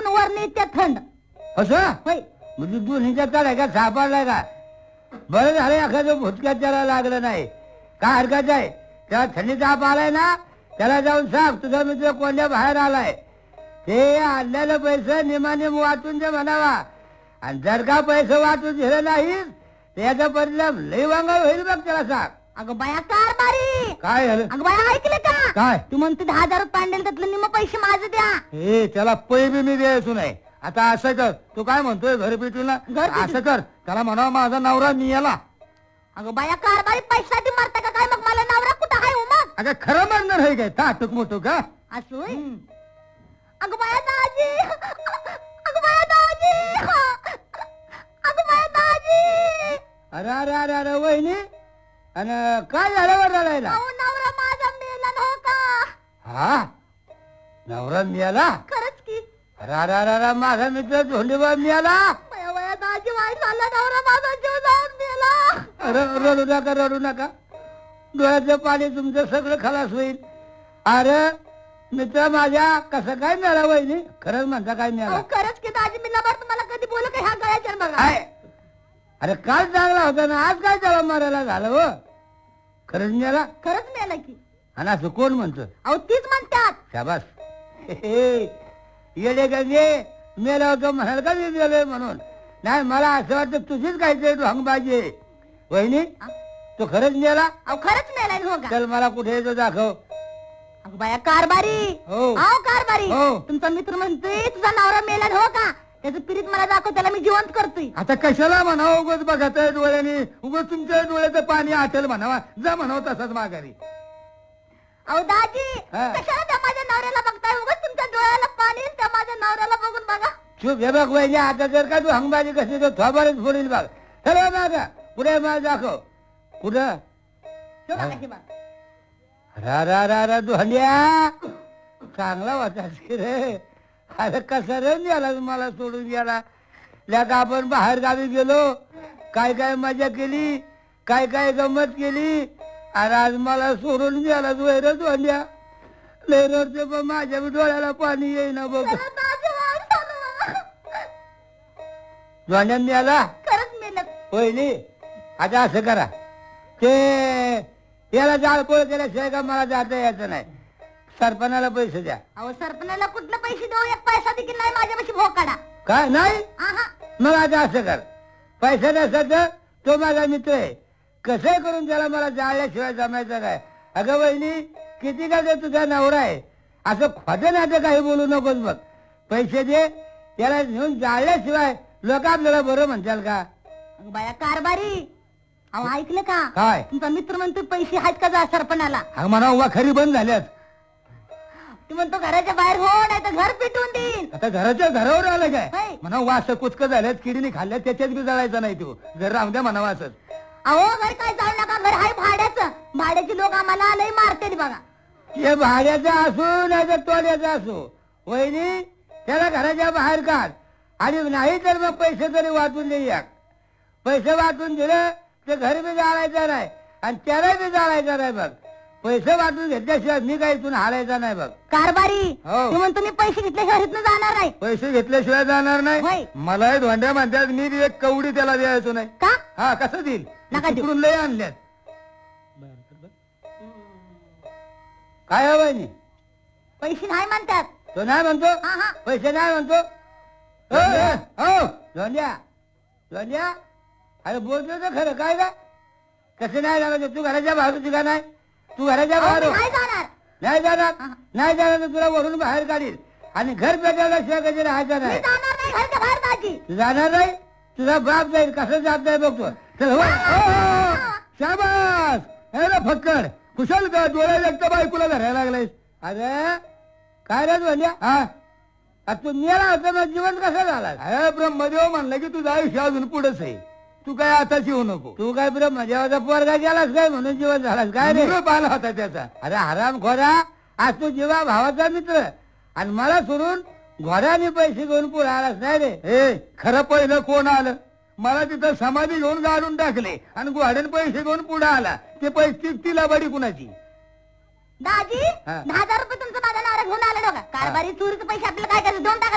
वरने त्या थंड. असं होय. म्हणजे दोन्हीच्या काय का सापडलाय का? बरं झालं एखादं भुतक्यात त्याला लागलं नाही. काय हरकत आहे? त्याला थंडी ताप आलाय ना, त्याला जाऊन सांग तुझा मित्र कोणत्या बाहेर आलाय. ते आणलेलं पैसे निमानिम वाटून दे म्हणावा. आणि जर का पैसे वाटून दिले नाहीस त्याचा परिणाम लई वांगा होईल बघ, त्याला सांग. अगं बाया कारभारी. काय झालं? अगं बाया ऐकलं का? काय? तू म्हणते 10,000 रुपये आणले त्यातलं निम्म पैसे माझे द्या. हे त्याला पै बी मी द्यायचो नाही. आता असं कर, तू काय म्हणतोय घर पिटूला? घरपिटूला? असं कर, त्याला म्हणावं माझा नवरा मी याला. अगं बाया कारभारी पैशासाठी मारता का काय? मग मला नवरा कुठं आहे हो मग? अगं खरं म्हणणार आहे काय? ताटूक मोठं का? असं होय. अगं बाया दाजी. अगं बाया दाजी. अगं बाया दाजी. अरे अरे अरे अरे वहिनी, आणि काय झालं बरं रडायला? अहो नवरा माझा मेला हो का? हा, नवरा मिळाला? खरंच की. अरे अरे अरे अरे माझा मित्र झोंडीबा मिळाला. बाया बाया दाजी वाईट झाला, नवरा माझा जीव जाऊन मेला. अरे रडू नका रडू नका, डोळ्याचं पाणी तुमचं सगळं खलास होईल. अरे मित्र माझ्या कसं काय मिळाला वहिनी? खरंच म्हणता काय मिळाला? अहो खरंच की दाजी, मी लबाड तुम्हाला कधी बोलू का ह्या गळ्याच्या बघा. काय? अरे काल चांगला होता ना, आज काय त्याला मारायला झालं हो? खरंच मिळाला? खरंच मेला की. आणि असं कोण म्हणतं? अहो तीच म्हणतात. शाबास. येडे गंगे मेला होतो म्हणाल का मी मेलोय म्हणून? नाही, मला असं वाटतं तुझीच काहीतरी ढोंगबाजी आहे. वहिनी तो खरंच मेला? अहो खरंच मेलाय हो का? चल मला कुठे येतो दाखव. अगं बाया कारभारी. हो. अहो कारभारी. हो. तुमचा मित्र म्हणतोय तुझा नवरा मेला हो का? त्याचं पिरीत मला दाखव, त्याला मी जिवंत करतोय. आता कशाला म्हणावं? उगाच बघत आहे डोळ्याने, उगाच तुमच्या डोळ्याचं पाणी आटेल म्हणावा. जा म्हणावं तसंच माघारी. अहो दाजी, हा. कशाला त्या माझ्या नवऱ्याला बघताय? उगाच तुमच्या डोळ्याला पाणी, त्या माझ्या नवऱ्याला बघून बघा. चुप हे बघ वहिनी, आता जर का तू हंगबाजी कशी तर थोबारच फोडील बघ. चला माझा पुढे मला दाखव. कुठं? हे बघा, हे बघा. रा रा रा रा धोंड्या, चांगला होता रे. अरे कसा रे गेला मला सोडून गेला. लेका आपण बाहेर गावी गेलो, काय काय मजा केली, काय काय गंमत केली, आणि आज मला सोडून गेला तू रे धोंड्या. लय रडते पण माझ्या बी डोळ्याला पाणी येईना बघ. चला दाजी, वाट झालं. धोंड्या मिळाला? खरंच मेलं. पहिली आता असं करा, ते याला जाळपोळ केल्याशिवाय का मला जाता यायचं नाही. सरपणाला पैसे द्या. अहो सरपणाला कुठलं पैसे देऊ? एक पैसा देखील नाही माझ्यापाशी भोकाडा. काय नाही? आहा. मग आता असं कर, पैसा नसत तो माझा मित्र आहे, कसं करून त्याला मला जाळल्याशिवाय जमायचं काय? अगं वहिनी, किती का ते तुझा नवरा आहे, असं खोटं नाटक काही बोलू नकोस बघ. पैसे दे, त्याला नेऊन जाळल्याशिवाय लोक आपल्याला बरं म्हणताल का? अगं बाया कारभारी. अहो ऐकलं का? काय? तुमचा मित्र म्हणतो पैसे आहेत का जा सरपणाला? हा म्हणा उभा खरी बंद झाल्यात. तू म्हणतो घराच्या बाहेर हो, नाही तर घर पिटवून देईन. आता घराच्या घरावर आलं काय? होय. म्हणा वास कुचक झाल्यात, किडीने खाल्ल्यात, त्याच्यात बी जळायचा नाही तू. घर राहून द्या म्हणा वासच. अहो घर काय जाऊ नका, घर आहे भाड्याचं. भाड्याची लोक आम्हाला लय मारते बघा. हे भाड्याचा असो नाही तर तोड्याचा असो, वहिनी त्याला घराच्या बाहेर काढ. आणि नाही तर मग पैसे तरी वाटून दे. एक पैसे वाटून दिले ते घर बी जाळायचं नाही आणि त्याला बी जाळायचं नाही बघ. पैसे वाटून घेतल्याशिवाय मी काही इथून हारायचा नाही बघ. कारभारी. हो. तू म्हणतो मी पैसे घेतल्याशिवाय इथनं जाणार नाही. पैसे घेतल्याशिवाय जाणार होय. नाही? मला धोंड्या म्हणतात, मी बी एक कवडी त्याला द्यायचो नाही. का? हा कसं देईल? नका देऊ. तिकडून लय आणल्यात. काय आहे वहिनी? पैसे नाही म्हणतात. तो नाही म्हणतो, हा हा. पैसे नाही म्हणतो. हो धोंड्या, धोंड्या, अरे बोलतो तर खरं काय का? कसं नाही जाणार? तू घराच्या बाहेर होती का नाही? तू घराच्या अहो, बाहेर मी हो. नाही जाणार. नाही जाणार? हा. नाही जाणार तर तुला वरून बाहेर काढील आणि घर पेटवल्याशिवाय कधी राहायचं मी नाही. जाणार नाही घरच्या बाहेर दाजी. तू जाणार नाही? तुझा बाप जाईल, कसं जात नाही बघतो. चल हो. हो. शाबास. अरे फक्कड कुशल का डोळ्या लागतं बायकोला धरायला लागलायस? अरे काय रे धोंड्या? हा तू मेला होता मग जीवन कसं झाला? अरे ब्रह्मदेव म्हणलं की तुझं आयुष्य अजून पुढेच आहे, तू काय आताच येऊ नको. तू काय ब्रह्मदेवाचा पोरगा गेलास काय म्हणून जीवन झालास काय रे? आला होता त्याचा. अरे हराम खोरा, आज तू जीवा भावाचा मित्र आणि मला सोडून घोड्याने पैसे घेऊन पुढे आलास नाही रे? हे खरं पहिलं कोण आलं? मला तिथं समाधी घेऊन गाडून टाकले आणि घोड्याने पैसे घेऊन पुढे आला. ते पैसे तिला बडी कुणाची? दाजी हा. 10,000 रुपये तुमचं माझ्या नावावर घेऊन आलं का? कारभारी चोरीचे पैसे आपल्याला काय करायचं? देऊन टाका